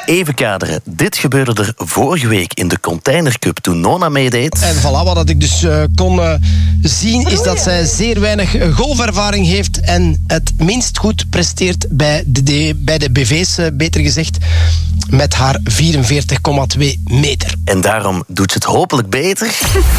Even kaderen. Dit gebeurde er vorige week in de Container Cup toen Nona meedeed. En voilà, wat ik dus kon zien is dat zij zeer weinig golfervaring heeft en het minst goed presteert bij de BV's, beter gezegd, met haar 44,2 meter. En daarom doet ze het hopelijk beter.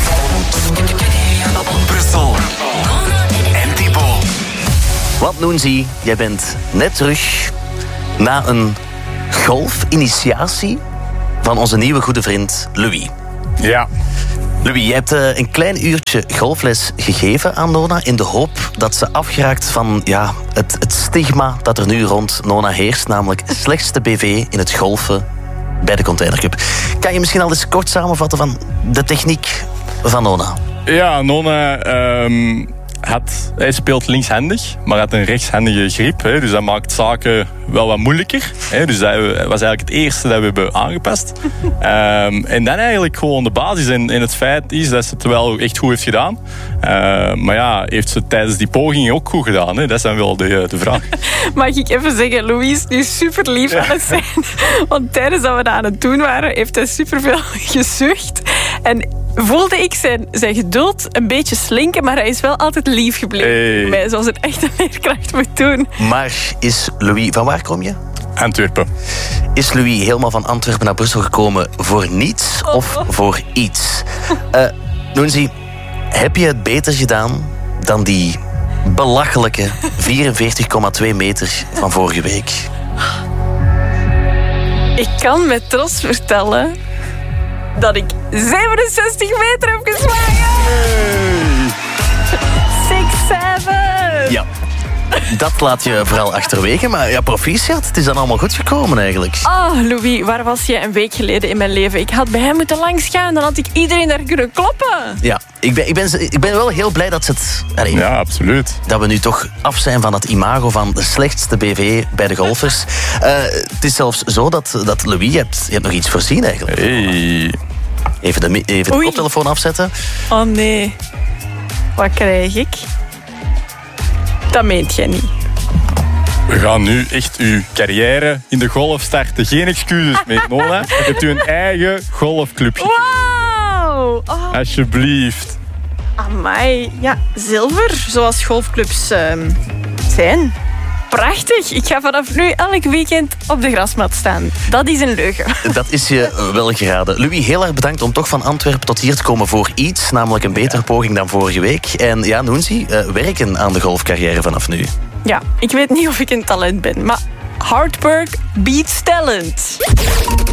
Brussel. En Thibaut. Want Noenzi, jij bent net terug na een golfinitiatie van onze nieuwe goede vriend Louis. Ja. Louis, je hebt een klein uurtje golfles gegeven aan Nona in de hoop dat ze afgeraakt van het stigma dat er nu rond Nona heerst, namelijk slechtste BV in het golfen bij de Container Cup. Kan je misschien al eens kort samenvatten van de techniek van Nona? Ja, Nona hij speelt linkshandig, maar had een rechtshandige grip. Hè, dus dat maakt zaken wel wat moeilijker. Hè, dus dat was eigenlijk het eerste dat we hebben aangepast. En dan eigenlijk gewoon de basis. En het feit is dat ze het wel echt goed heeft gedaan. Maar ja, heeft ze tijdens die pogingen ook goed gedaan? Hè? Dat is dan wel de vraag. Mag ik even zeggen, Louis is nu super lief aan het zijn. Want tijdens dat we dat aan het doen waren, heeft hij superveel gezucht. En voelde ik zijn geduld een beetje slinken, maar hij is wel altijd lief gebleven voor mij, zoals een echte leerkracht moet doen. Maar is Louis... Van waar kom je? Antwerpen. Is Louis helemaal van Antwerpen naar Brussel gekomen voor niets of voor iets? Noenzi, heb je het beter gedaan dan die belachelijke 44,2 meter van vorige week? Ik kan met trots vertellen dat ik 67 meter heb geslagen. 6-7. Ja. Dat laat je vooral achterwege, maar ja, proficiat. Het is dan allemaal goed gekomen eigenlijk. Oh, Louis, waar was je een week geleden in mijn leven? Ik had bij hem moeten langsgaan, dan had ik iedereen daar kunnen kloppen. Ja, ik ben wel heel blij dat ze het... Ja, absoluut. Dat we nu toch af zijn van het imago van de slechtste BV bij de golfers. Het is zelfs zo dat Louis, je hebt nog iets voorzien eigenlijk. Hey. Even de koptelefoon afzetten. Oh nee. Wat krijg ik? Dat meent jij niet. We gaan nu echt uw carrière in de golf starten. Geen excuses meer, Nona. Je hebt u een eigen golfclubje. Wauw! Oh. Alsjeblieft. Amai. Ja, zilver, zoals golfclubs zijn. Prachtig. Ik ga vanaf nu elk weekend op de grasmat staan. Dat is een leugen. Dat is je wel geraden. Louis, heel erg bedankt om toch van Antwerpen tot hier te komen voor iets. Namelijk een betere poging dan vorige week. En ja, Noenzi, werken aan de golfcarrière vanaf nu. Ja, ik weet niet of ik een talent ben, maar hard work beats talent.